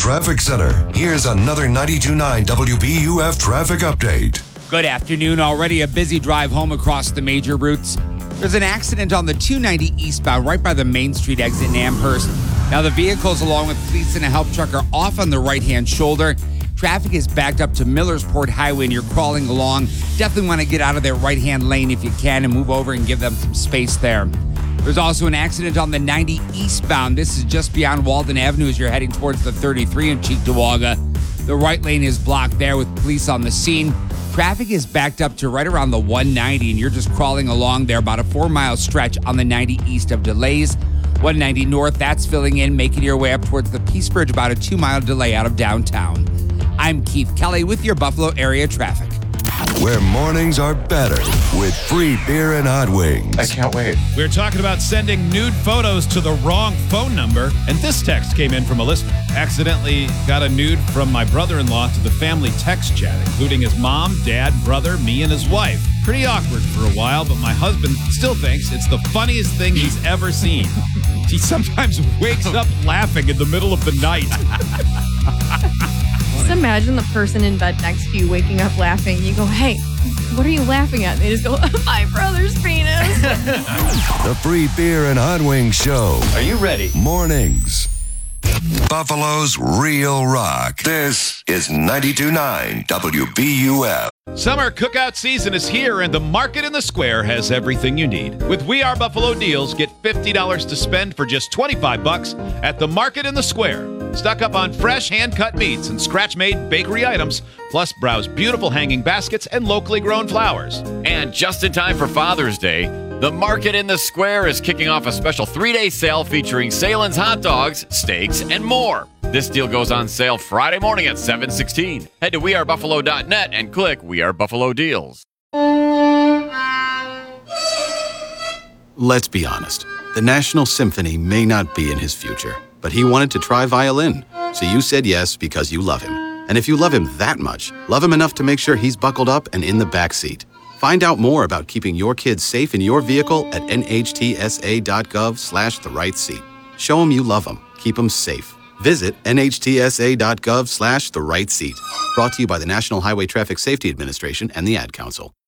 Traffic Center. Here's another 92.9 WBUF traffic update. Good afternoon. Already a busy drive home across the major routes. There's an accident on the 290 eastbound right by the Main Street exit in Amherst. Now the vehicles along with police and a help truck are off on the right-hand shoulder. Traffic is backed up to Millersport Highway and you're crawling along. Definitely want to get out of their right-hand lane if you can and move over and give them some space there. There's also an accident on the 90 eastbound. This is just beyond Walden Avenue as you're heading towards the 33 in Cheektowaga. The right lane is blocked there with police on the scene. Traffic is backed up to right around the 190 and you're just crawling along there, about a 4-mile stretch on the 90 east of delays. 190 north, that's filling in, making your way up towards the Peace Bridge, about a 2-mile delay out of downtown. I'm Keith Kelly with your Buffalo area traffic. Where mornings are better with free beer and hot wings. I can't wait. We're talking about sending nude photos to the wrong phone number, and this text came in from a listener. Accidentally got a nude from my brother-in-law to the family text chat, including his mom, dad, brother, me, and his wife. Pretty awkward for a while, but my husband still thinks it's the funniest thing he's ever seen. He sometimes wakes up laughing in the middle of the night. Just imagine the person in bed next to you waking up laughing. You go, hey, what are you laughing at? And they just go, my brother's penis. The free beer and hot wings show. Are you ready? Mornings. Buffalo's Real Rock. This is 92.9 WBUF. Summer cookout season is here, and the Market in the Square has everything you need. With We Are Buffalo deals, get $50 to spend for just $25 at the Market in the Square. Stock up on fresh hand-cut meats and scratch-made bakery items, plus browse beautiful hanging baskets and locally grown flowers. And just in time for Father's Day, the Market in the Square is kicking off a special 3-day sale featuring Salen's hot dogs, steaks, and more. This deal goes on sale Friday morning at 7:16. Head to wearebuffalo.net and click We Are Buffalo Deals. Let's be honest. The National Symphony may not be in his future, but he wanted to try violin. So you said yes because you love him. And if you love him that much, love him enough to make sure he's buckled up and in the back seat. Find out more about keeping your kids safe in your vehicle at nhtsa.gov/the-right-seat. Show him you love him. Keep him safe. Visit nhtsa.gov/the-right-seat. Brought to you by the National Highway Traffic Safety Administration and the Ad Council.